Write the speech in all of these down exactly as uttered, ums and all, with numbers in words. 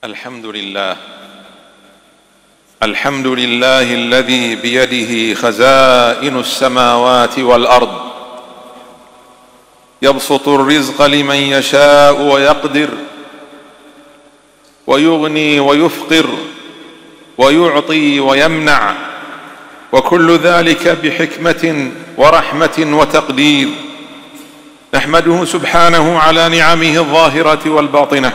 الحمد لله الحمد لله الذي بيده خزائن السماوات والأرض، يبسط الرزق لمن يشاء ويقدر، ويغني ويفقر، ويعطي ويمنع، وكل ذلك بحكمة ورحمة وتقدير. نحمده سبحانه على نعمه الظاهرة والباطنة،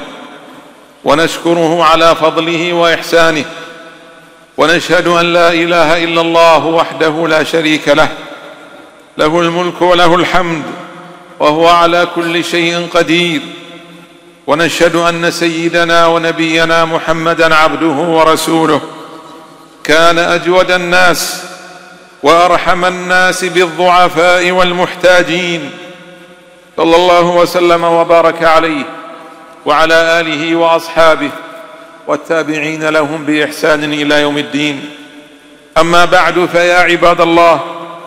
ونشكره على فضله وإحسانه، ونشهد أن لا إله إلا الله وحده لا شريك له، له الملك وله الحمد، وهو على كل شيء قدير. ونشهد أن سيدنا ونبينا محمدًا عبده ورسوله، كان أجود الناس وأرحم الناس بالضعفاء والمحتاجين، صلى الله وسلم وبارك عليه وعلى آله وأصحابه والتابعين لهم بإحسان إلى يوم الدين. أما بعد، فيا عباد الله،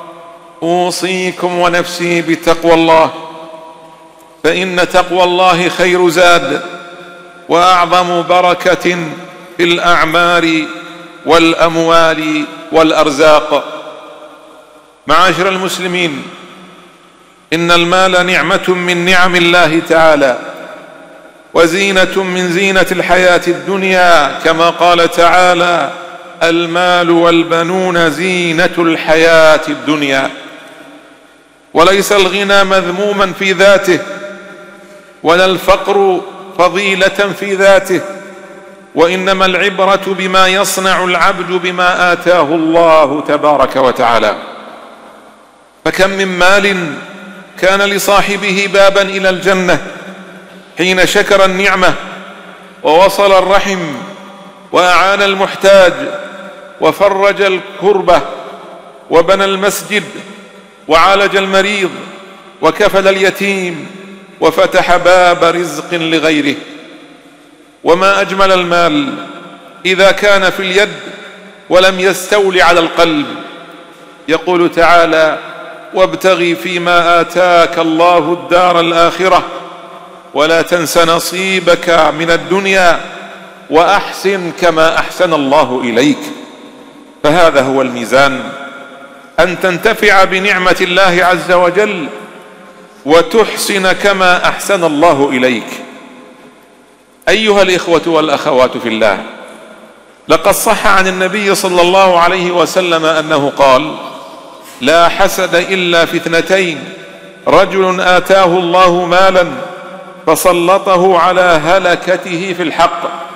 أوصيكم ونفسي بتقوى الله، فإن تقوى الله خير زاد وأعظم بركة في الأعمار والأموال والأرزاق. معاشر المسلمين، إن المال نعمة من نعم الله تعالى، وزينة من زينة الحياة الدنيا، كما قال تعالى: المال والبنون زينة الحياة الدنيا. وليس الغنى مذموما في ذاته، ولا الفقر فضيلة في ذاته، وإنما العبرة بما يصنع العبد بما آتاه الله تبارك وتعالى. فكم من مال كان لصاحبه بابا إلى الجنة حين شكر النعمة ووصل الرحم وأعان المحتاج وفرج الكربة وبنى المسجد وعالج المريض وكفل اليتيم وفتح باب رزق لغيره. وما أجمل المال إذا كان في اليد ولم يستول على القلب. يقول تعالى: وابتغ فيما آتاك الله الدار الآخرة ولا تنس نصيبك من الدنيا وأحسن كما أحسن الله إليك. فهذا هو الميزان، أن تنتفع بنعمة الله عز وجل وتحسن كما أحسن الله إليك. أيها الإخوة والأخوات في الله، لقد صح عن النبي صلى الله عليه وسلم أنه قال: لا حسد إلا في اثنتين، رجل آتاه الله مالا فسلطه على هلكته في الحق